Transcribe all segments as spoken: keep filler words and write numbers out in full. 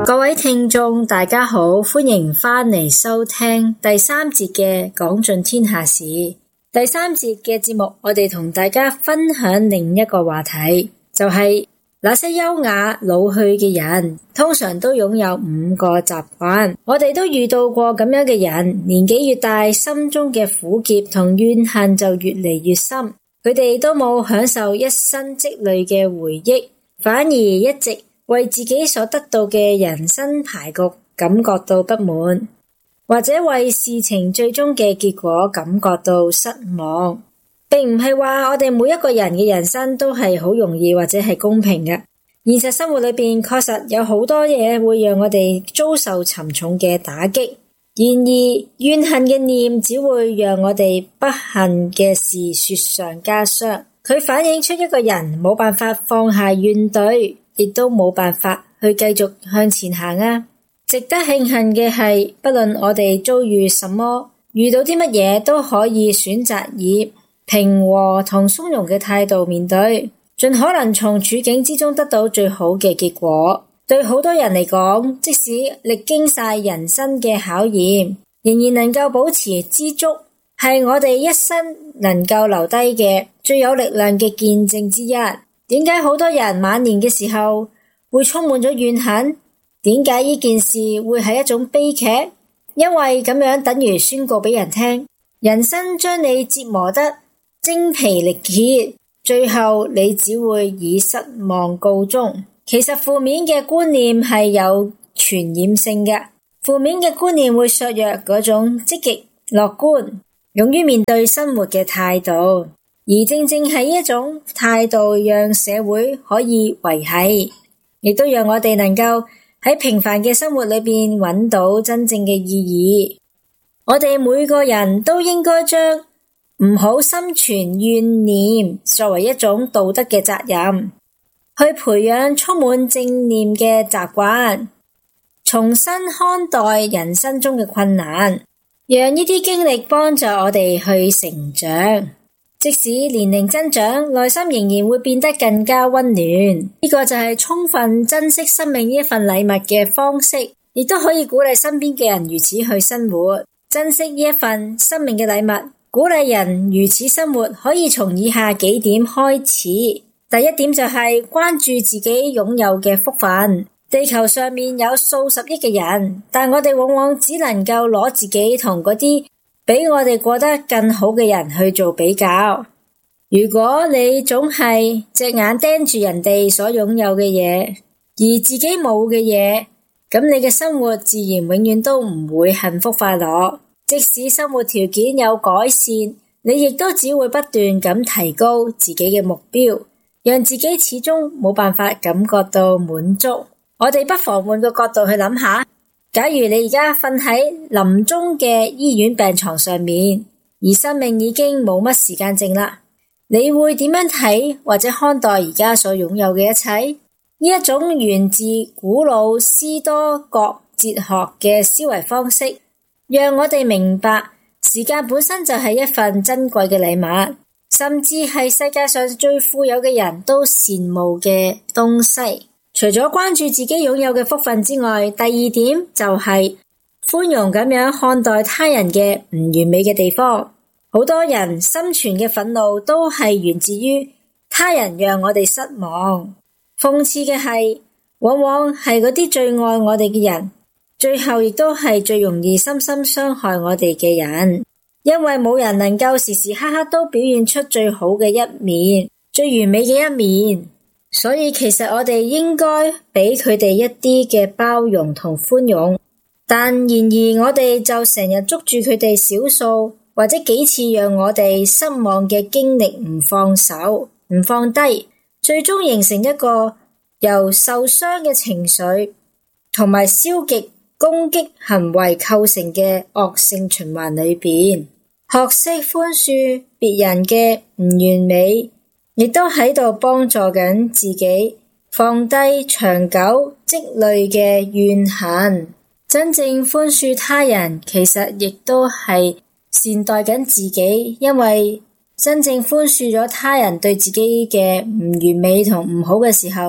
各位聽眾大家好，歡迎返嚟收聽第三節嘅講盡天下事。第三節嘅節目，我哋同大家分享另一個話題，就係、是、那些優雅老去嘅人通常都擁有五個習慣。我哋都遇到過咁樣嘅人，年紀越大，心中嘅苦澀同怨恨就越嚟越深。佢哋都冇享受一生積累嘅回憶，反而一直為自己所得到嘅人生牌局感覺到不滿，或者為事情最終嘅結果感覺到失望。並唔係話我哋每一個人嘅人生都係好容易或者係公平嘅。現實生活裏邊確實有好多嘢會讓我哋遭受沉重嘅打擊，然而怨恨嘅念只會讓我哋不幸嘅事雪上加霜。佢反映出一個人冇辦法放下怨懟，亦都冇辦法去繼續向前行啊！值得慶幸嘅係，不論我哋遭遇什麼，遇到啲乜嘢都可以選擇以平和同從容嘅態度面對，盡可能從處境之中得到最好嘅結果。對好多人嚟講，即使歷經晒人生嘅考驗，仍然能夠保持知足，係我哋一生能夠留低嘅最有力量嘅見證之一。點解好多人晚年嘅時候會充滿咗怨恨？點解呢件事會係一種悲劇？因為咁樣等於宣告俾人聽，人生將你折磨得精疲力竭，最後你只會以失望告終。其實負面嘅觀念係有傳染性嘅，負面嘅觀念會削弱嗰種積極樂觀、勇於面對生活嘅態度，而正正係一種態度讓社會可以維繫，亦都讓我哋能夠喺平凡嘅生活裏邊揾到真正嘅意義。我哋每個人都應該將唔好心存怨念作為一種道德嘅責任，去培養充滿正念嘅習慣，重新看待人生中嘅困難，讓呢啲經歷幫助我哋去成長。即使年齡增長，內心仍然會變得更加溫暖。呢個就係充分珍惜生命呢一份禮物嘅方式，亦都可以鼓勵身邊嘅人如此去生活，珍惜呢一份生命嘅禮物。鼓勵人如此生活，可以從以下幾點開始。第一點就係關注自己擁有嘅福分。地球上面有數十億嘅人，但我哋往往只能夠攞自己同嗰啲比我哋過得更好嘅人去做比較。如果你總係隻眼盯住人哋所擁有嘅嘢，而自己冇嘅嘢，咁你嘅生活自然永遠都唔會幸福快樂。即使生活條件有改善，你亦都只會不斷咁提高自己嘅目標，讓自己始終冇辦法感覺到滿足。我哋不妨換個角度去諗下，假如你而家瞓喺臨終嘅醫院病床上面，而生命已經冇乜時間剩啦，你會點樣睇或者看待而家所擁有嘅一切？呢一種源自古老斯多葛哲學嘅思維方式，讓我哋明白時間本身就係一份珍貴嘅禮物，甚至係世界上最富有嘅人都羨慕嘅東西。除咗關注自己擁有嘅福分之外，第二點就係寬容咁樣看待他人嘅唔完美嘅地方。好多人心存嘅憤怒都係源自於他人讓我哋失望。諷刺嘅係，往往係嗰啲最愛我哋嘅人，最後亦都係最容易深深傷害我哋嘅人。因為冇人能夠時時刻刻都表現出最好嘅一面，最完美嘅一面。所以其實我哋應該俾佢哋一啲嘅包容同寬容，但然而我哋就成日捉住佢哋少數或者幾次讓我哋失望嘅經歷唔放手唔放低，最終形成一個由受傷嘅情緒同埋消極攻擊行為構成嘅惡性循環裏邊。學識寬恕別人嘅唔完美，亦都喺度幫助緊自己放低長久積累嘅怨恨。真正寬恕他人，其實亦都係善待緊自己，因為真正寬恕咗他人對自己嘅唔完美同唔好嘅時候，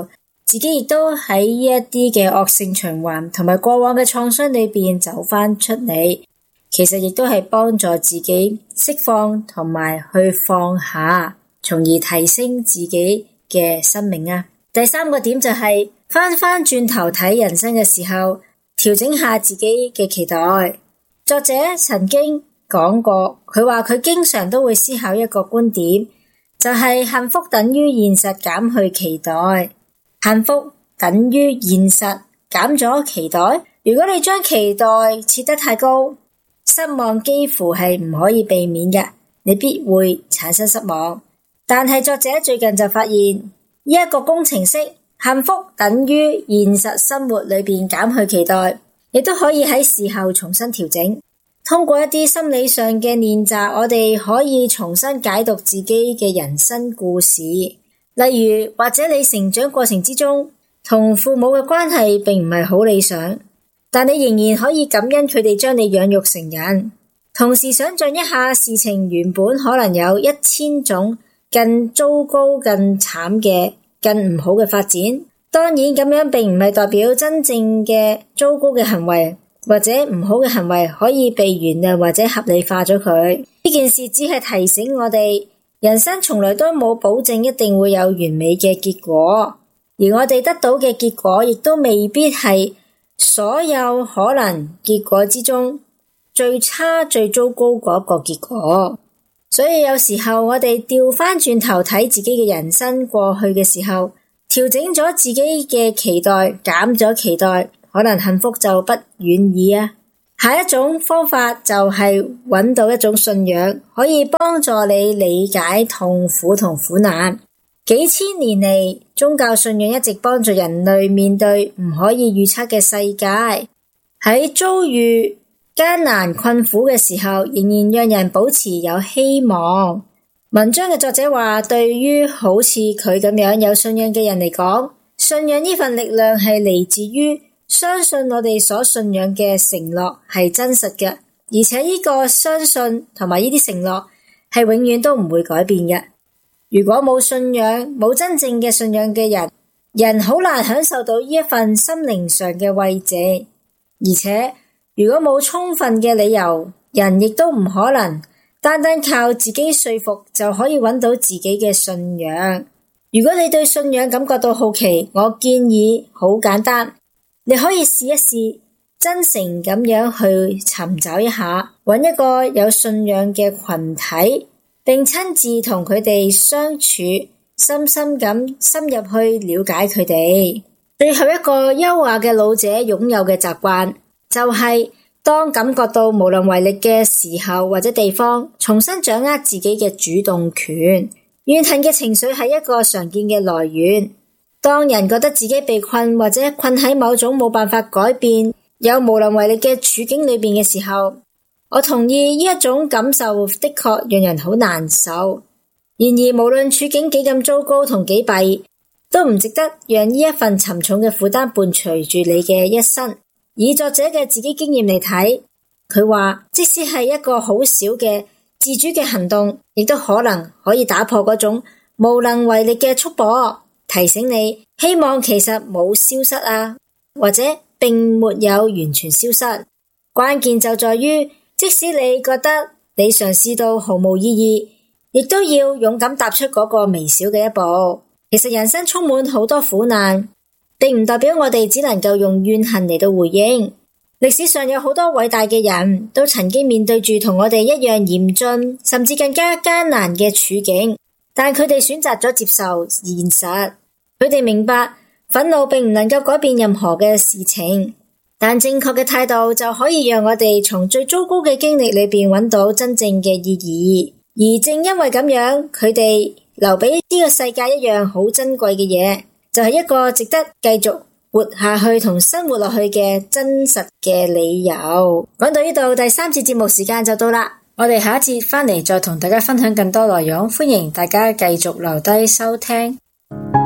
自己亦都喺呢一啲嘅惡性循環同埋過往嘅創傷裏邊走翻出嚟，其實亦都係幫助自己釋放同埋去放下，從而提升自己嘅生命啊。第三個點就係翻翻轉頭睇人生嘅時候，調整下自己嘅期待。作者曾經講過，佢話佢經常都會思考一個觀點，就係幸福等於現實減去期待。幸福等於現實減咗期待。如果你將期待設得太高，失望幾乎係唔可以避免嘅，你必會產生失望。但係作者最近就發現，呢一個工程式幸福等於現實生活裏邊減去期待，亦都可以喺事後重新調整。通過一啲心理上嘅練習，我哋可以重新解讀自己嘅人生故事。例如，或者你成長過程之中同父母嘅關係並唔係好理想，但你仍然可以感恩佢哋將你養育成人。同時想象一下，事情原本可能有一千種更糟糕、更慘嘅、更唔好嘅發展。當然咁樣並唔係代表真正嘅糟糕嘅行為或者唔好嘅行為可以被原諒或者合理化咗佢。呢件事只係提醒我哋，人生從來都冇保證一定會有完美嘅結果，而我哋得到嘅結果亦都未必係所有可能結果之中最差最糟糕嗰個結果。所以有時候我哋調翻轉頭睇自己嘅人生過去嘅時候，調整咗自己嘅期待，減咗期待，可能幸福就不遠矣啊。下一種方法就係揾到一種信仰，可以幫助你理解痛苦同苦難。幾千年嚟，宗教信仰一直幫助人類面對唔可以預測嘅世界，喺遭遇艱難困苦嘅時候，仍然讓人保持有希望。文章嘅作者話，對於好似佢咁樣有信仰嘅人嚟講，信仰呢份力量係嚟自於相信我哋所信仰嘅承諾係真實嘅，而且呢個相信同埋呢啲承諾係永遠都唔會改變嘅。如果冇信仰，冇真正嘅信仰嘅人，人好難享受到呢一份心靈上嘅慰藉。而且如果冇充分嘅理由，人亦都唔可能單單靠自己說服就可以揾到自己嘅信仰。如果你對信仰感覺到好奇，我建議好簡單，你可以試一試，真誠咁樣去尋找一下，揾一個有信仰嘅群體，並親自同佢哋相處，深深咁深入去了解佢哋。最後一個優雅嘅老者擁有嘅習慣，就係當感覺到無能為力嘅時候或者地方，重新掌握自己嘅主動權。怨恨嘅情緒係一個常見嘅來源。當人覺得自己被困或者困喺某種冇辦法改變、有無能為力嘅處境裏邊嘅時候，我同意呢一種感受的確讓人好難受。然而無論處境幾咁糟糕同幾弊，都唔值得讓呢一份沉重嘅負擔伴隨住你嘅一生。以作者嘅自己經驗嚟睇，佢話即使係一個好小嘅自主嘅行動，亦都可能可以打破嗰種無能為力嘅束縛，提醒你希望其實冇消失啊，或者並沒有完全消失。關鍵就在於，即使你覺得你嘗試到毫無意義，亦都要勇敢踏出嗰個微小嘅一步。其實人生充滿好多苦難，並唔代表我哋只能夠用怨恨嚟到回應。歷史上有好多偉大嘅人都曾經面對住同我哋一樣嚴峻，甚至更加艱難嘅處境，但佢哋選擇咗接受現實。佢哋明白憤怒並唔能夠改變任何嘅事情，但正確嘅態度就可以讓我哋從最糟糕嘅經歷裏邊揾到真正嘅意義。而正因為咁樣，佢哋留俾呢個世界一樣好珍貴嘅嘢，就係一個值得繼續活下去同生活落去嘅真實嘅理由。講到呢度，第三節節目時間就到啦，我哋下一節翻嚟再同大家分享更多內容，歡迎大家繼續留低收聽。